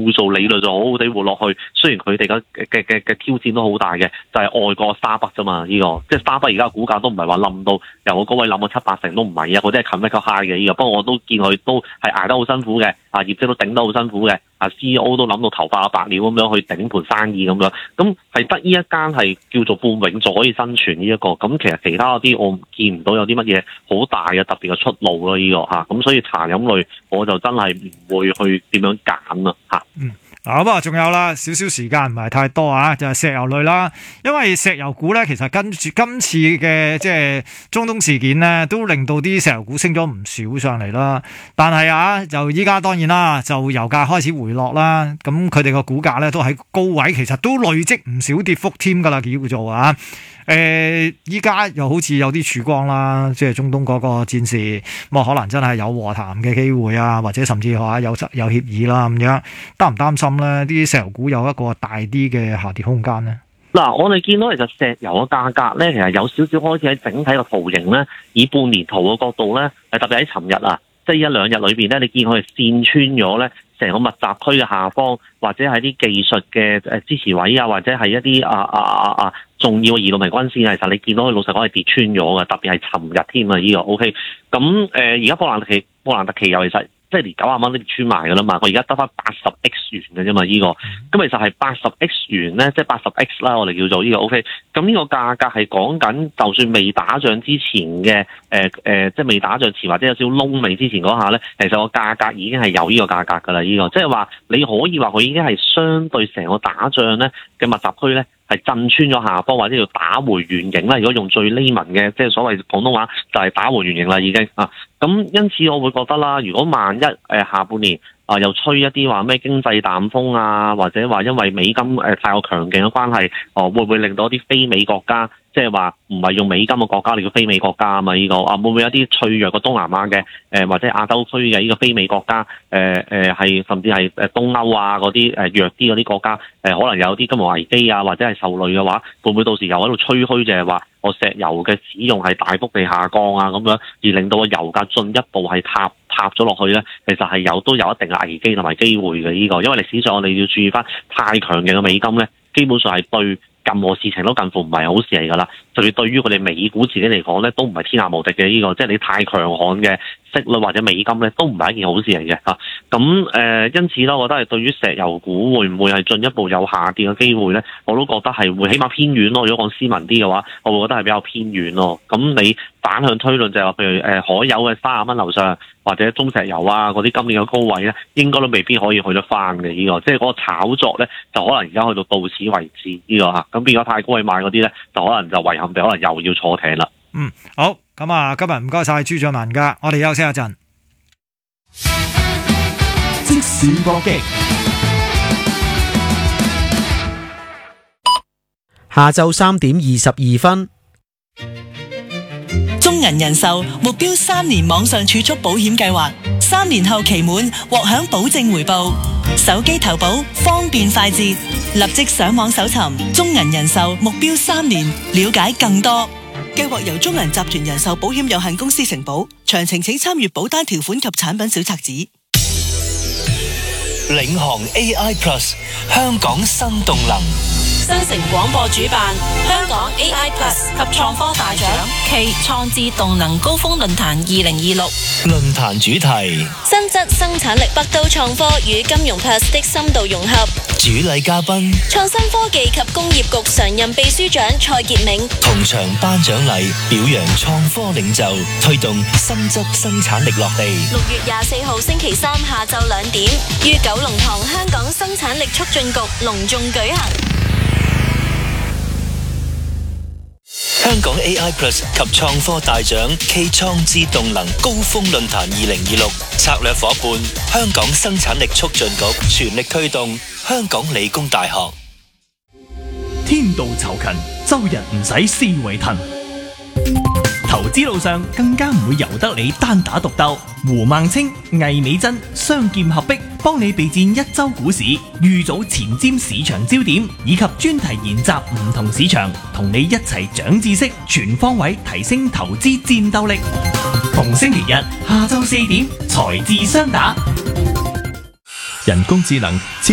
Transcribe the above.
叫做理論就好好地活落去。雖然佢哋嘅挑戰都好大嘅，就係外國沙北啫嘛。呢個即係沙北而家股價都唔係話冧到由我高位冧到7-8成都唔係啊，嗰啲係近一個 high 嘅呢個。不過我都見佢都係捱得好辛苦嘅，業績都頂得好辛苦嘅，CEO 都諗到頭髮白了咁樣去頂盤生意咁樣。咁係得呢一間係叫做半永續可以生存呢一個。咁其實其他嗰啲我見唔到有啲乜嘢好大嘅特別嘅出路咯呢個嚇。咁所以茶飲類我就真係唔會去點樣揀啦嚇。 不過仲有啦，少少時間唔係太多啊，就係石油類啦。因為石油股咧，其實跟住今次嘅即係中東事件咧，都令到啲石油股升咗唔少上嚟啦。但係就依家當然啦，就油價開始回落啦。咁佢哋個股價咧都喺高位，其實都累積唔少跌幅添㗎啦，叫做啊。依家又好似有啲曙光啦，即係中東嗰個戰事，咁可能真係有和談嘅機會啊，或者甚至話有協議啦咁樣，擔唔擔心咧？啲石油股有一個大啲嘅下跌空間呢？ 嗱，我哋見到其實石油嘅價格咧，其實有少少開始喺整體嘅圖形咧，以半年圖嘅角度咧，特別喺尋日啊，即係一兩日裏邊咧，你見佢係線穿咗咧，成個密集區嘅下方，或者係啲技術嘅支持位啊，或者係一啲重要嘅移動平均線，其實你見到佢老實講係跌穿咗嘅，特別係尋日添啊！呢個 OK， 咁而家布蘭特期油其實即係連90蚊都跌穿埋㗎啦嘛，我而家得翻80X 元嘅啫嘛，呢個咁其實係80X 元咧，即係80X 啦，我哋叫做呢個 OK。咁呢個價格係講緊，就算未打仗之前嘅即係未打仗前或者有少少窿尾之前嗰下咧，其實個價格已經係有呢個價格㗎啦，呢個即係話你可以話佢已經係相對成個打仗咧嘅密集區咧。係震穿咗下方，或者要打回原形啦。如果用最 layman 嘅，即係所謂廣東話，就係打回原形啦，已經啊。咁因此我會覺得啦，如果萬一下半年又吹一啲話咩經濟淡風啊，或者話因為美金太過強勁嘅關係，會唔會令到一啲非美國家，即係話唔係用美金嘅國家嚟叫非美國家啊嘛？呢個會唔會有啲脆弱嘅東南亞嘅或者亞洲區嘅呢個非美國家係甚至係東歐啊嗰啲弱啲嗰啲國家可能有啲金融危機啊，或者係受累嘅話，會唔會到時又喺度吹噓就係話我石油嘅使用係大幅地下降啊咁樣，而令到個油價進一步係塌咗落去咧？其實係都有一定嘅危機同埋機會嘅呢個，因為歷史上我哋要注意翻太強勁嘅美金咧，基本上係對任何事情都近乎唔係好事嚟㗎啦。特別對於佢哋美股自己嚟講咧，都唔係天下無敵嘅呢個，即係你太強悍嘅息率或者美金咧，都唔係一件好事嚟嘅嚇。咁因此咧，我覺得係對於石油股會唔會係進一步有下跌嘅機會咧？我都覺得係會起碼偏遠咯。如果講斯文啲嘅話，我會覺得係比較偏遠咯。咁你反向推論就係話，譬如海油嘅30蚊樓上，或者中石油啊嗰啲今年嘅高位咧，應該都未必可以去得翻嘅呢個。即係嗰個炒作咧，就可能而家去到此為止呢個嚇。咁變咗太高位買嗰啲咧，就可能就遺憾地可能又要坐艇啦。 好，咁啊，今日唔該晒朱俊文噶，我哋休息一陣。 即時搏擊， 下晝3點22分。 中銀人壽目標3年網上儲蓄保險計劃，3年後期滿獲享保證回報，手機投保方便快捷，立即上網搜尋中銀人壽目標3年，了解更多。計劃由中銀集團人壽保險有限公司承保，詳情請參閱保單條款及產品小冊子。 領航 AI Plus 香港新動能， 新城廣播主辦香港 AI Plus 及創科大獎暨創智動能高峰論壇2026。 論壇主題： 新質生產力北都創科與金融 Plus 的深度融合。 主禮嘉賓： 創新科技及工業局常任秘書長蔡潔明。 同場頒獎禮表揚創科領袖，推動新質生產力落地。 6月24號星期三下晝2點，於九龍塘香港生產力促進局隆重舉行。 香港 AI Plus 及創科大獎暨創智動能高峰論壇2026策略夥伴香港生產力促進局，全力推動香港理工大學。 天道酬勤，周日唔使思維騰。投資路上更加唔會由得你單打獨鬥。胡孟青、魏美珍雙劍合璧，幫你備戰一周股市，預早前瞻市場焦點，以及專題研習唔同市場，同你一齊長知識，全方位提升投資戰鬥力。逢星期日下晝4點，財智雙打。人工智能